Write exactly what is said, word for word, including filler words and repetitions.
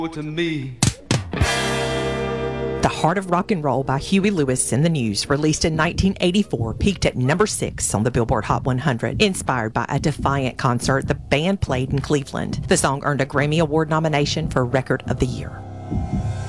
to me. The Heart of Rock and Roll by Huey Lewis and the News, released in nineteen eighty-four, peaked at number six on the Billboard Hot one hundred. Inspired by a Defiant concert the band played in Cleveland, the song earned a Grammy Award nomination for Record of the Year.